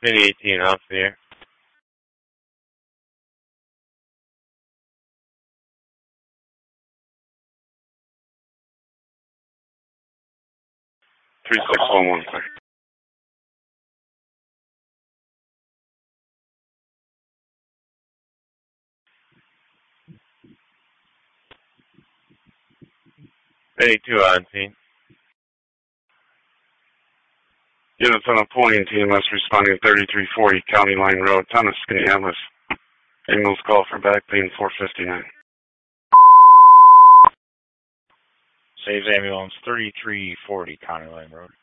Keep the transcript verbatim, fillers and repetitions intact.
City eighteen off the air. three six one one, clear. eighty-two on scene. Units on a pulling team less responding thirty-three forty County Line Road, Thomas Skinny Atlas. Ambulance call for back pain four fifty-nine. Saves ambulance thirty-three forty County Line Road.